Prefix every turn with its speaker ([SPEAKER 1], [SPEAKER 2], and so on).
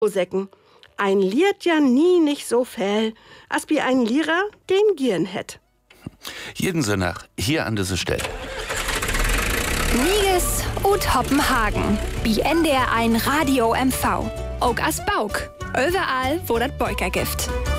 [SPEAKER 1] Säcken. Ein liert ja nie nicht so viel, als wie ein Lehrer den Gieren hätt.
[SPEAKER 2] Jeden Sonntag hier an dieser Stelle.
[SPEAKER 3] Niges und Hoppenhagen. Bi NDR1 Radio MV. Auch as Bauk. Überall, wo das Beuker gibt.